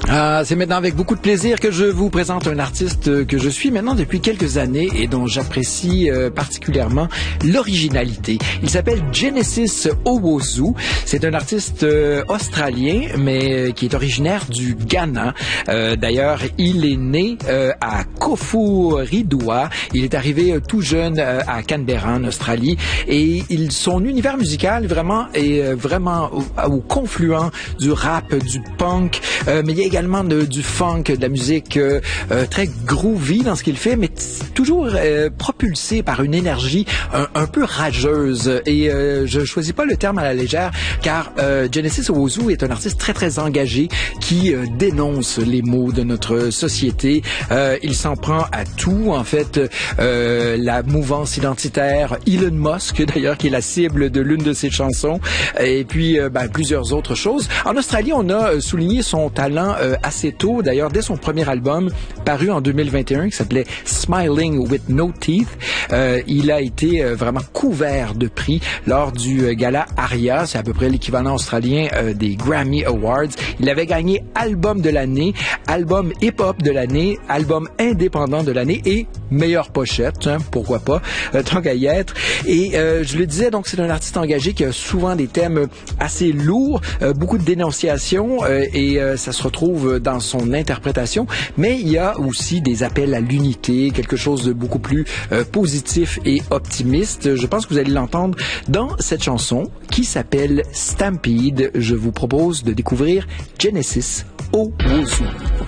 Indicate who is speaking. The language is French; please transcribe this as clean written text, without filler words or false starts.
Speaker 1: C'est maintenant avec beaucoup de plaisir que je vous présente un artiste que je suis maintenant depuis quelques années et dont j'apprécie particulièrement l'originalité. Il s'appelle Genesis Owusu. C'est un artiste australien, mais qui est originaire du Ghana. D'ailleurs, il est né à Koforidua. Il est arrivé tout jeune à Canberra, en Australie. Et son univers musical vraiment est vraiment au confluent du rap, du punk, mais il y a également du funk, de la musique très groovy dans ce qu'il fait, mais toujours propulsé par une énergie un peu rageuse. Et je choisis pas le terme à la légère, car Genesis Owusu est un artiste très très engagé qui dénonce les maux de notre société. Il s'en prend à tout, en fait, la mouvance identitaire, Elon Musk d'ailleurs, qui est la cible de l'une de ses chansons, et puis plusieurs autres choses. En Australie, on a souligné son talent assez tôt, d'ailleurs dès son premier album paru en 2021 qui s'appelait Smiling with No Teeth. Il a été vraiment couvert de prix lors du gala ARIA, c'est à peu près l'équivalent australien des Grammy Awards. Il avait gagné album de l'année, album hip-hop de l'année, album indépendant de l'année et meilleure pochette, hein, pourquoi pas, tant qu'à y être. Et je le disais, donc c'est un artiste engagé qui a souvent des thèmes assez lourds, beaucoup de dénonciations et ça se retrouve dans son interprétation, mais il y a aussi des appels à l'unité, quelque chose de beaucoup plus positif et optimiste. Je pense que vous allez l'entendre dans cette chanson qui s'appelle Stampede. Je vous propose de découvrir Genesis Owusu.